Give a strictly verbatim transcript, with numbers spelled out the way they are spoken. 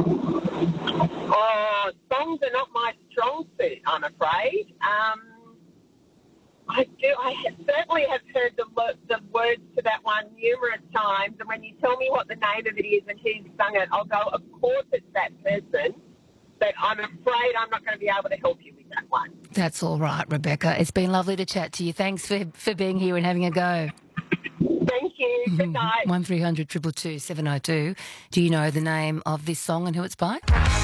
Oh, songs are not my strong suit, I'm afraid. Um, I do. I have, certainly have heard the, lo- the words to that one numerous times, and when you tell me what the name of it is and who's sung it, I'll go, of course it's that person, but I'm afraid I'm not going to be able to help you with that one. That's all right, Rebecca. It's been lovely to chat to you. Thanks for, for being here and having a go. Thank you. Good night. one three hundred two two two seven oh two. Do you know the name of this song and who it's by?